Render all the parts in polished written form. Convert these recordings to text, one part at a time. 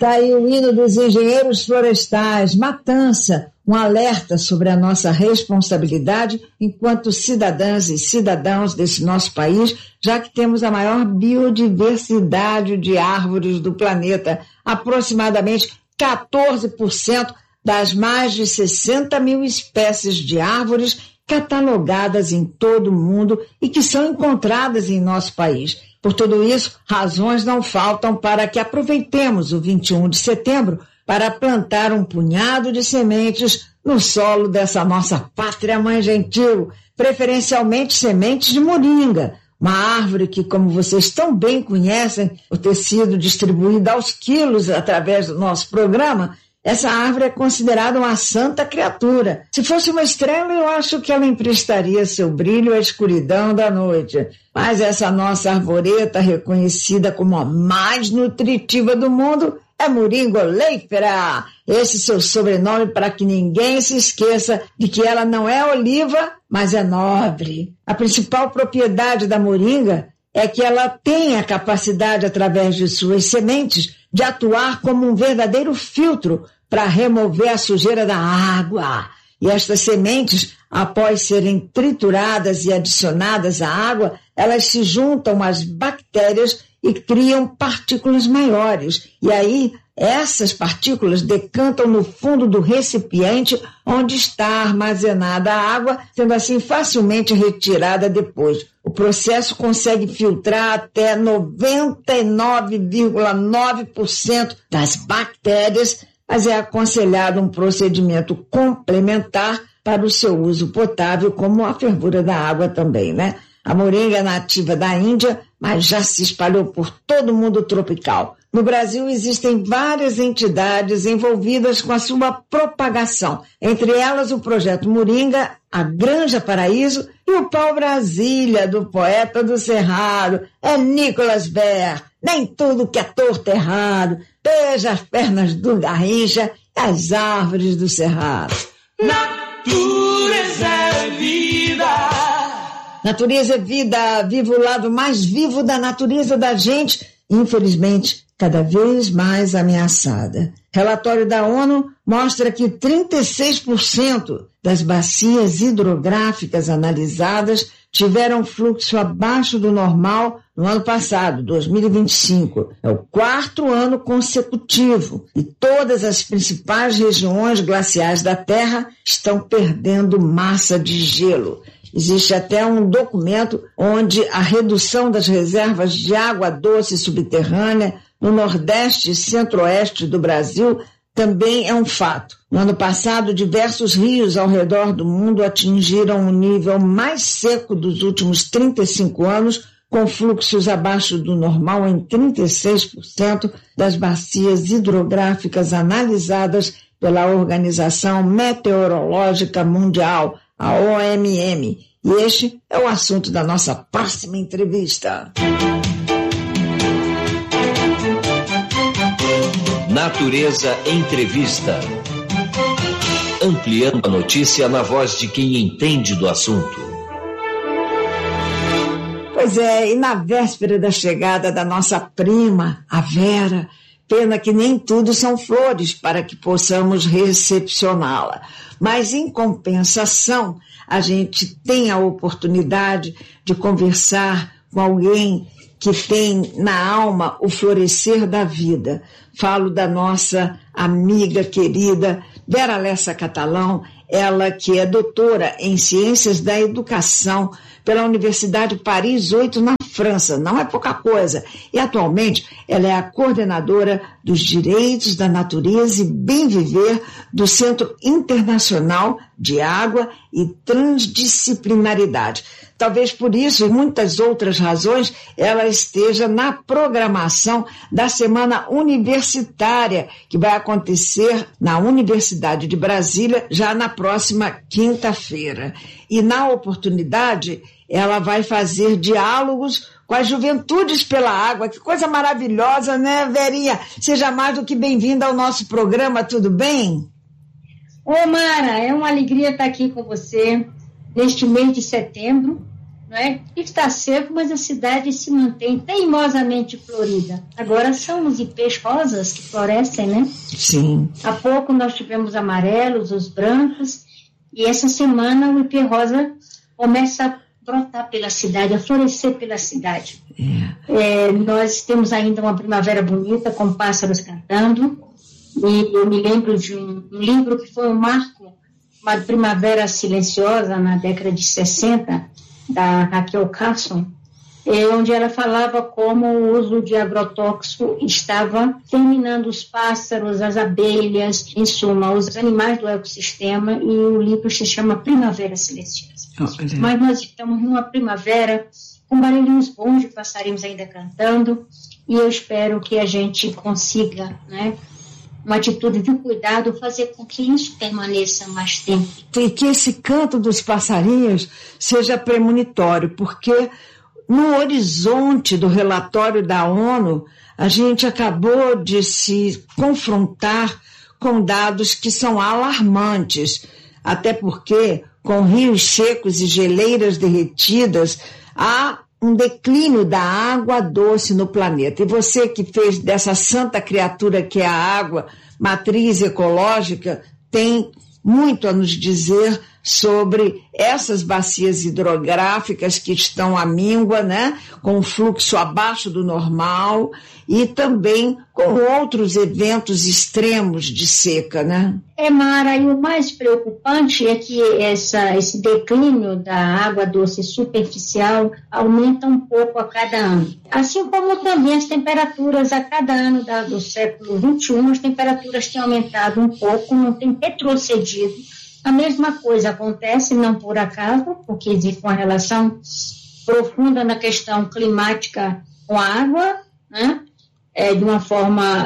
Tá aí o hino dos engenheiros florestais, Matança, um alerta sobre a nossa responsabilidade enquanto cidadãs e cidadãos desse nosso país, já que temos a maior biodiversidade de árvores do planeta, aproximadamente 14% das mais de 60 mil espécies de árvores catalogadas em todo o mundo e que são encontradas em nosso país. Por tudo isso, razões não faltam para que aproveitemos o 21 de setembro para plantar um punhado de sementes no solo dessa nossa pátria mãe gentil, preferencialmente sementes de moringa, uma árvore que, como vocês tão bem conhecem, por ter sido distribuída aos quilos através do nosso programa, essa árvore é considerada uma santa criatura. Se fosse uma estrela, eu acho que ela emprestaria seu brilho à escuridão da noite. Mas essa nossa arvoreta, reconhecida como a mais nutritiva do mundo, é Moringa oleifera. Esse seu sobrenome para que ninguém se esqueça de que ela não é oliva, mas é nobre. A principal propriedade da moringa é que ela tem a capacidade, através de suas sementes, de atuar como um verdadeiro filtro para remover a sujeira da água. E estas sementes, após serem trituradas e adicionadas à água, elas se juntam às bactérias e criam partículas maiores. E aí, essas partículas decantam no fundo do recipiente onde está armazenada a água, sendo assim facilmente retirada depois. O processo consegue filtrar até 99,9% das bactérias, mas é aconselhado um procedimento complementar para o seu uso potável, como a fervura da água também, né? A moringa é nativa da Índia, mas já se espalhou por todo o mundo tropical. No Brasil existem várias entidades envolvidas com a sua propagação, entre elas o Projeto Moringa, a Granja Paraíso e o Pau Brasília, do poeta do Cerrado, é Nicolas Ber. Nem tudo que é torto é errado, beija as pernas do Garrincha e as árvores do Cerrado. Natureza é vida. Natureza é vida, viva o lado mais vivo da natureza da gente, infelizmente, cada vez mais ameaçada. Relatório da ONU mostra que 36% das bacias hidrográficas analisadas tiveram fluxo abaixo do normal no ano passado, 2025. É o 4º ano consecutivo e todas as principais regiões glaciais da Terra estão perdendo massa de gelo. Existe até um documento onde a redução das reservas de água doce subterrânea no Nordeste e Centro-Oeste do Brasil também é um fato. No ano passado, diversos rios ao redor do mundo atingiram o nível mais seco dos últimos 35 anos, com fluxos abaixo do normal em 36% das bacias hidrográficas analisadas pela Organização Meteorológica Mundial, a OMM. E este é o assunto da nossa próxima entrevista. Natureza Entrevista. Ampliando a notícia na voz de quem entende do assunto. Pois é, e na véspera da chegada da nossa prima, a Vera, pena que nem tudo são flores para que possamos recepcioná-la. Mas, em compensação, a gente tem a oportunidade de conversar com alguém que tem na alma o florescer da vida. Falo da nossa amiga querida Vera Lessa Catalão, ela que é doutora em Ciências da Educação pela Universidade Paris 8, na França. Não é pouca coisa. E, atualmente, ela é a coordenadora dos Direitos da Natureza e Bem Viver do Centro Internacional de Água e Transdisciplinaridade. Talvez por isso e muitas outras razões ela esteja na programação da Semana Universitária, que vai acontecer na Universidade de Brasília já na próxima quinta-feira. E na oportunidade ela vai fazer diálogos com as juventudes pela água. Que coisa maravilhosa, né, Verinha? Seja mais do que bem-vinda ao nosso programa, tudo bem? Ô, Mara, é uma alegria estar aqui com você neste mês de setembro, não é? Está seco, mas a cidade se mantém teimosamente florida. Agora são os ipês rosas que florescem, né? Sim. Há pouco nós tivemos amarelos, os brancos, e essa semana o ipê rosa começa a brotar pela cidade, a florescer pela cidade. Nós temos ainda uma primavera bonita, com pássaros cantando, e eu me lembro de um livro que foi um marco, uma primavera silenciosa, na década de 60, da Raquel Carson, onde ela falava como o uso de agrotóxico estava terminando os pássaros, as abelhas, em suma, os animais do ecossistema, e o livro se chama Primavera Silenciosa. Mas nós estamos numa primavera com barulhinhos bons de passarinhos ainda cantando, e eu espero que a gente consiga, né, uma atitude de cuidado, fazer com que isso permaneça mais tempo. E que esse canto dos passarinhos seja premonitório, porque no horizonte do relatório da ONU, a gente acabou de se confrontar com dados que são alarmantes, até porque, com rios secos e geleiras derretidas, há um declínio da água doce no planeta. E você que fez dessa santa criatura que é a água, matriz ecológica, tem muito a nos dizer sobre essas bacias hidrográficas que estão à míngua, né, com um fluxo abaixo do normal, e também com outros eventos extremos de seca, né? Mara, e o mais preocupante é que esse declínio da água doce superficial aumenta um pouco a cada ano. Assim como também as temperaturas a cada ano do século XXI, as temperaturas têm aumentado um pouco, não têm retrocedido. A mesma coisa acontece, não por acaso, porque existe uma relação profunda na questão climática com a água, né? De uma forma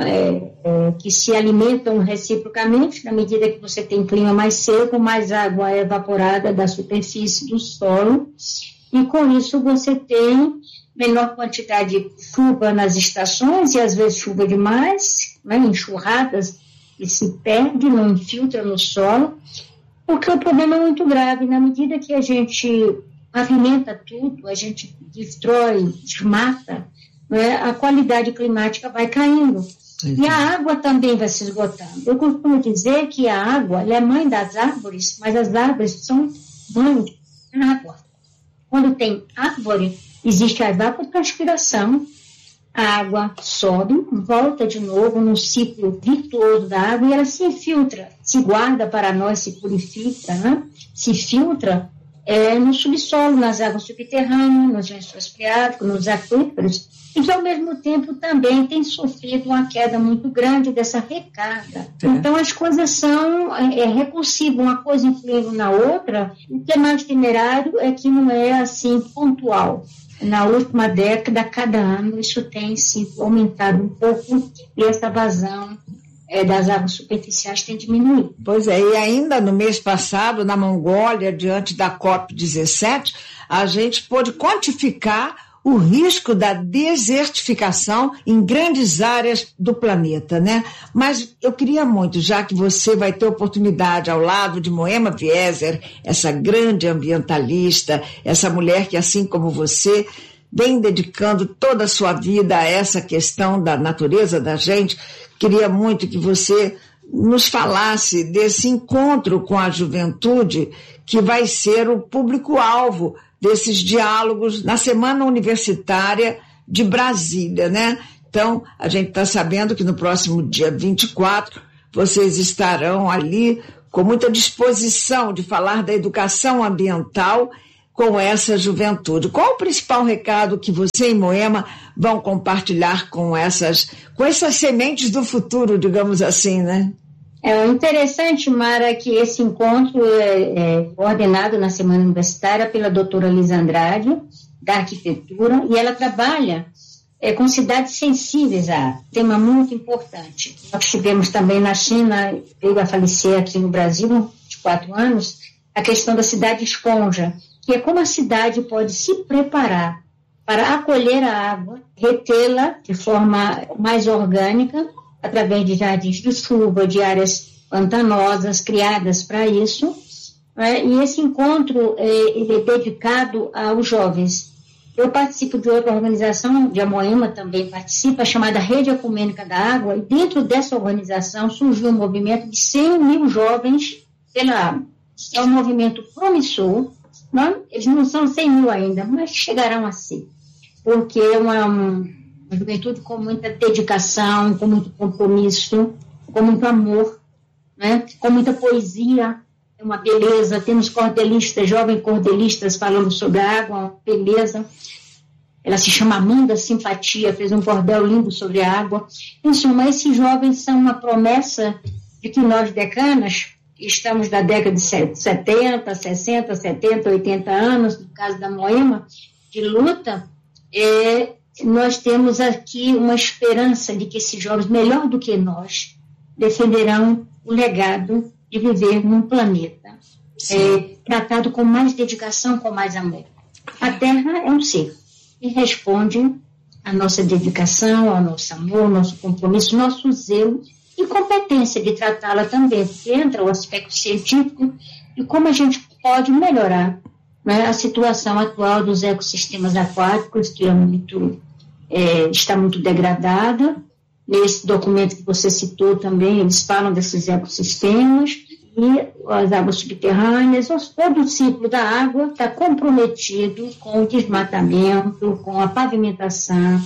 que se alimentam reciprocamente. Na medida que você tem clima mais seco, mais água é evaporada da superfície do solo, e com isso você tem menor quantidade de chuva nas estações, e às vezes chuva demais, né? Enxurradas que se perde, não infiltra no solo, porque o problema é muito grave. Na medida que a gente alimenta tudo, a gente destrói, desmata, né, a qualidade climática vai caindo. E a água também vai se esgotando. Eu costumo dizer que a água ela é mãe das árvores, mas as árvores são mãe da água. Quando tem árvore, existe a evapotranspiração, a água sobe, volta de novo num ciclo virtuoso da água, e ela se infiltra, se guarda para nós, se purifica, né? Se filtra no subsolo, nas águas subterrâneas, nos lençóis freáticos, nos aquíferos, e que ao mesmo tempo também tem sofrido uma queda muito grande dessa recarga. Então as coisas são recursivas, uma coisa influindo na outra. O que é mais temerário é que não é assim pontual. Na última década, cada ano, isso tem sido aumentado um pouco, e essa vazão das águas superficiais tem diminuído. Pois é, e ainda no mês passado, na Mongólia, diante da COP17, a gente pôde quantificar o risco da desertificação em grandes áreas do planeta, né? Mas eu queria muito, já que você vai ter oportunidade ao lado de Moema Wieser, essa grande ambientalista, essa mulher que, assim como você, vem dedicando toda a sua vida a essa questão da natureza da gente, queria muito que você nos falasse desse encontro com a juventude que vai ser o público-alvo desses diálogos na Semana Universitária de Brasília, né? Então, a gente está sabendo que no próximo dia 24 vocês estarão ali com muita disposição de falar da educação ambiental com essa juventude. Qual o principal recado que você e Moema vão compartilhar com essas sementes do futuro, digamos assim, né? É interessante, Mara, que esse encontro é coordenado na Semana Universitária pela doutora Lisa Andrade, da Arquitetura, e ela trabalha com cidades sensíveis a tema muito importante. Nós tivemos também na China, veio a falecer aqui no Brasil, de 4 anos, a questão da cidade esponja, que é como a cidade pode se preparar para acolher a água, retê-la de forma mais orgânica, através de jardins de chuva, de áreas pantanosas criadas para isso, E esse encontro ele é dedicado aos jovens. Eu participo de outra organização, de Amoema também participa, chamada Rede Ecumênica da Água, e dentro dessa organização surgiu um movimento de 100 mil jovens pela água. É um movimento promissor, não? Eles não são 100 mil ainda, mas chegarão a ser, porque é uma juventude com muita dedicação, com muito compromisso, com muito amor, né? Com muita poesia. É uma beleza, temos cordelistas, jovens cordelistas falando sobre a água, uma beleza. Ela se chama Amanda Simpatia, fez um cordel lindo sobre a água. Em suma, esses jovens são uma promessa de que nós, decanas, estamos na década de 70, 60, 70, 80 anos, no caso da Moema, de luta, nós temos aqui uma esperança de que esses jovens, melhor do que nós, defenderão o legado de viver num planeta tratado com mais dedicação, com mais amor. A Terra é um ser e responde à nossa dedicação, ao nosso amor, ao nosso compromisso, nosso zelo e competência de tratá-la também, porque entra o aspecto científico e como a gente pode melhorar, né, a situação atual dos ecossistemas aquáticos, que está muito degradada. Nesse documento que você citou também, eles falam desses ecossistemas e as águas subterrâneas, todo o ciclo da água está comprometido com o desmatamento, com a pavimentação.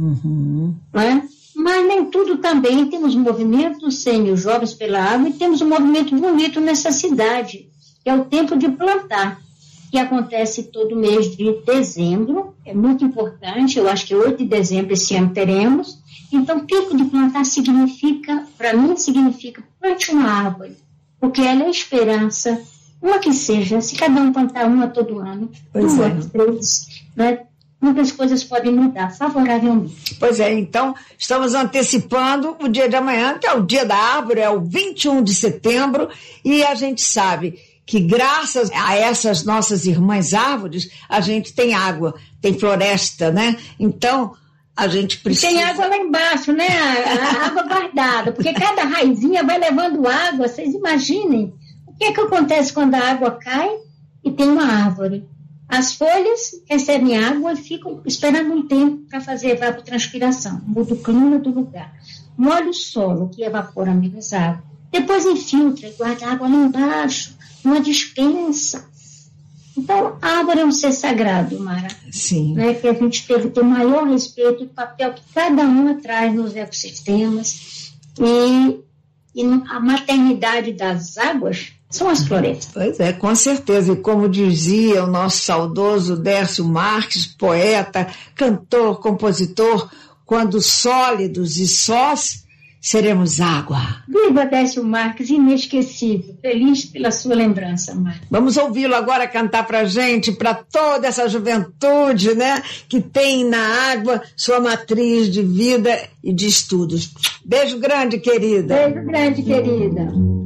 Né? Mas nem tudo também. Temos um movimento sem os jovens pela água e temos um movimento bonito nessa cidade, que é o Tempo de Plantar, que acontece todo mês de dezembro. É muito importante, eu acho que 8 de dezembro esse ano teremos. Então, Tempo de Plantar significa, para mim, significa plante uma árvore, porque ela é a esperança, uma que seja, se cada um plantar uma todo ano, 2, 3, né? Muitas coisas podem mudar favoravelmente. Pois é, então estamos antecipando o dia de amanhã, que é o dia da árvore, é o 21 de setembro, e a gente sabe que graças a essas nossas irmãs árvores, a gente tem água, tem floresta, né? Então, a gente precisa... Tem água lá embaixo, né? A água guardada, porque cada raizinha vai levando água. Vocês imaginem o que acontece quando a água cai e tem uma árvore. As folhas recebem água e ficam esperando um tempo para fazer evapotranspiração. Muda o clima do lugar. Molha o solo, que evapora menos água. Depois infiltra e guarda a água lá embaixo, numa despensa. Então, a árvore é um ser sagrado, Mara. Sim. Né, que a gente deve ter o maior respeito do papel que cada uma traz nos ecossistemas. E a maternidade das águas são as florestas. Pois é, com certeza. E como dizia o nosso saudoso Décio Marques, poeta, cantor, compositor, quando sólidos e sós, seremos água. Viva Décio Marques, inesquecível. Feliz pela sua lembrança, Mari. Vamos ouvi-lo agora cantar pra gente, pra toda essa juventude, né, que tem na água sua matriz de vida e de estudos. Beijo grande, querida. Beijo grande, querida.